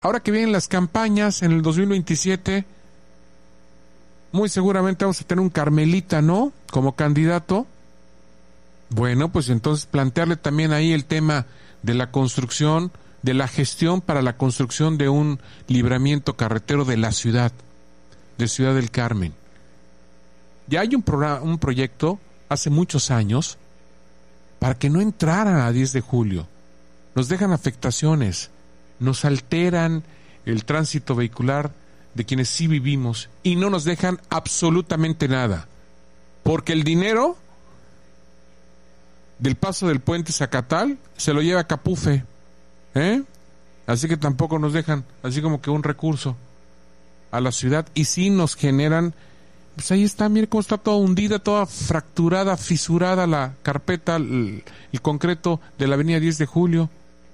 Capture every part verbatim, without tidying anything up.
ahora que vienen las campañas en el dos mil veintisiete, muy seguramente vamos a tener un Carmelita, ¿no?, como candidato. Bueno, pues entonces plantearle también ahí el tema de la construcción, de la gestión para la construcción de un libramiento carretero de la ciudad, de Ciudad del Carmen. Ya hay un programa, un proyecto hace muchos años para que no entraran a diez de julio. Nos dejan afectaciones, nos alteran el tránsito vehicular de quienes sí vivimos y no nos dejan absolutamente nada, porque el dinero del paso del puente Zacatal se lo lleva Capufe, ¿eh? Así que tampoco nos dejan así como que un recurso a la ciudad, y sí nos generan, pues ahí está, mire cómo está toda hundida, toda fracturada, fisurada la carpeta, el, el concreto de la avenida diez de julio,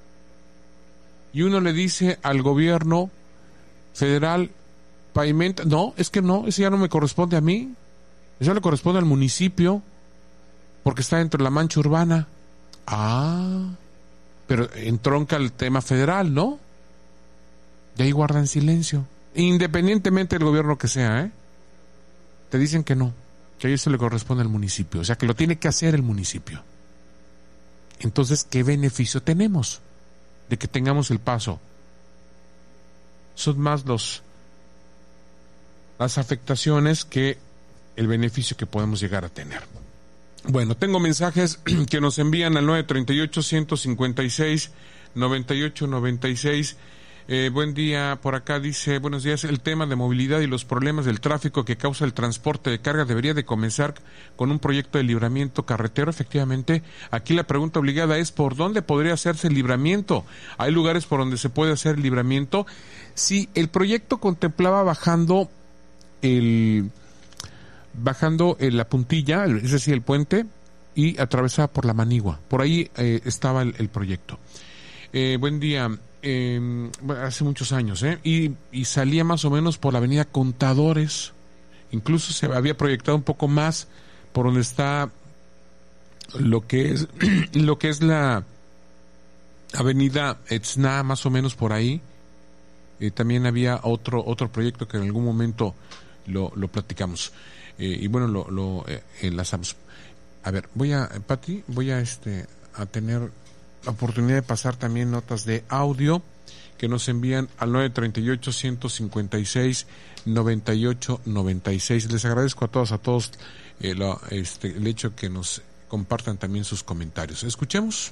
y uno le dice al gobierno federal, pavimenta, no, es que no, eso ya no me corresponde a mí, eso le corresponde al municipio, porque está dentro de la mancha urbana. Ah, pero entronca el tema federal, ¿no? Y ahí guardan silencio, independientemente del gobierno que sea, ¿eh? Te dicen que no, que a eso le corresponde al municipio, o sea que lo tiene que hacer el municipio. Entonces, ¿qué beneficio tenemos de que tengamos el paso? Son más los las afectaciones que el beneficio que podemos llegar a tener. Bueno, tengo mensajes que nos envían al nueve treinta y ocho, ciento cincuenta y seis, noventa y ocho noventa y seis. Eh, buen día, por acá dice, buenos días, el tema de movilidad y los problemas del tráfico que causa el transporte de carga debería de comenzar con un proyecto de libramiento carretero. Efectivamente, aquí la pregunta obligada es, ¿por dónde podría hacerse el libramiento? ¿Hay lugares por donde se puede hacer el libramiento? Sí, el proyecto contemplaba bajando el... bajando eh, la puntilla, es decir, el puente, y atravesada por la Manigua. Por ahí eh, estaba el, el proyecto. Eh, buen día. Eh, hace muchos años, ¿eh? Y, y salía más o menos por la avenida Contadores. Incluso se había proyectado un poco más por donde está lo que es lo que es la avenida Etzna, más o menos por ahí. Eh, también había otro otro proyecto que en algún momento lo, lo platicamos. Eh, y bueno, lo, lo eh, enlazamos. A ver, voy a, Pati, voy a este a tener la oportunidad de pasar también notas de audio que nos envían al nueve treinta y ocho, ciento cincuenta y seis, noventa y ocho noventa y seis. Les agradezco a todos, a todos eh, lo, este, el hecho que nos compartan también sus comentarios. Escuchemos.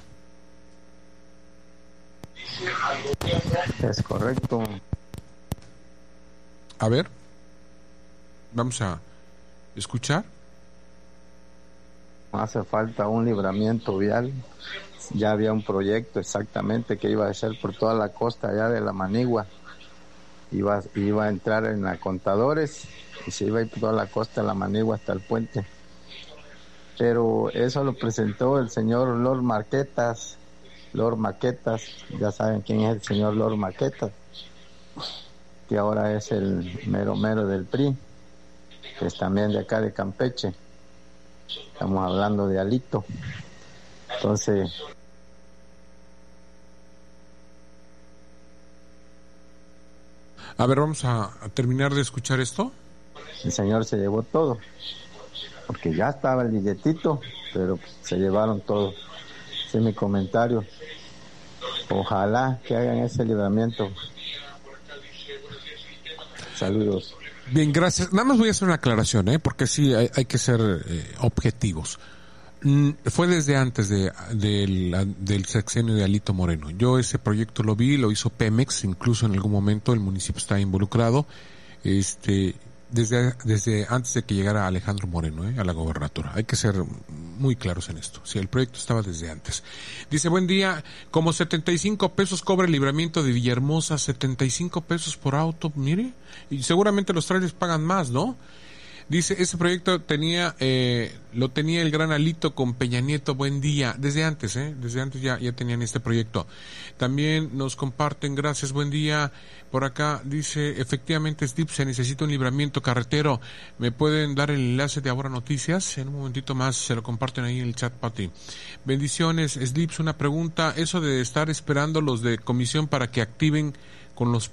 Es correcto. A ver, vamos a escuchar. Hace falta un libramiento vial. Ya había un proyecto exactamente que iba a ser por toda la costa allá de la Manigua. Iba, iba a entrar en la Contadores y se iba a ir por toda la costa de la Manigua hasta el puente. Pero eso lo presentó el señor Lord Marquetas. Lord Maquetas, ya saben quién es el señor Lord Maquetas, que ahora es el mero mero del P R I, que es también de acá de Campeche. Estamos hablando de Alito. Entonces, a ver, vamos a, a terminar de escuchar esto. El señor se llevó todo, porque ya estaba el billetito, pero se llevaron todo. Ese es mi comentario. Ojalá que hagan ese libramiento. Saludos. Bien, gracias. Nada más voy a hacer una aclaración, ¿eh? Porque sí, hay, hay que ser eh, objetivos. Mm, fue desde antes de, de la, del sexenio de Alito Moreno. Yo ese proyecto lo vi, lo hizo Pemex, incluso en algún momento el municipio está involucrado. Este, desde desde antes de que llegara Alejandro Moreno, ¿eh? a la gobernatura. Hay que ser muy claros en esto. Sí, el proyecto estaba desde antes. Dice, buen día, como setenta y cinco pesos cobra el libramiento de Villahermosa, setenta y cinco pesos por auto, mire, y seguramente los trailers pagan más, ¿no? Dice, ese proyecto tenía, eh, lo tenía el gran Alito con Peña Nieto, buen día, desde antes, eh, desde antes ya, ya tenían este proyecto. También nos comparten, gracias, buen día, por acá dice, efectivamente, Slip, se necesita un libramiento carretero, ¿me pueden dar el enlace de Ahora Noticias? En un momentito más se lo comparten ahí en el chat, Pati. Bendiciones, Slips, una pregunta, eso de estar esperando los de comisión para que activen con los